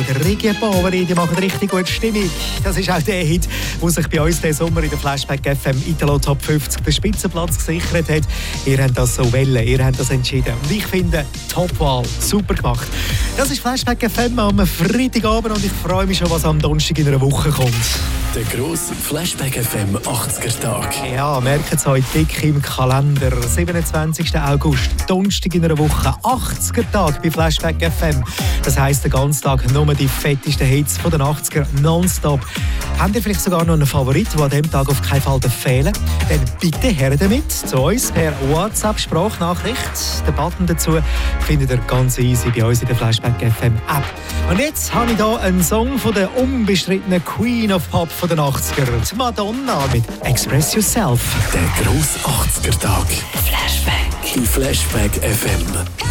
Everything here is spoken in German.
der Regie Poveri, die machen richtig gute Stimmung. Das ist auch der Hit, der sich bei uns diesen Sommer in der Flashback FM Italo Top 50 den Spitzenplatz gesichert hat. Ihr habt das so wollen, ihr habt das entschieden. Und ich finde, Top-Wahl, super gemacht. Das ist Flashback FM am Freitagabend und ich freue mich schon, was am Donnerstag in einer Woche kommt. Der grosse Flashback FM 80er-Tag. Ja, merkt es euch dick im Kalender. 27. August, Donnerstag in einer Woche, 80er-Tag bei Flashback FM. Das heisst, den ganzen Tag nur die fettesten Hits von den 80er nonstop. Habt ihr vielleicht sogar noch einen Favorit, der an diesem Tag auf keinen Fall fehlen darf? Dann bitte her damit zu uns per WhatsApp-Sprachnachricht. Den Button dazu findet ihr ganz easy bei uns in der Flashback FM App. Und jetzt habe ich hier einen Song von der unbestrittenen Queen of Pop von den 80er, Madonna mit Express Yourself. Der grosse 80er-Tag. Flashback. Die Flashback FM.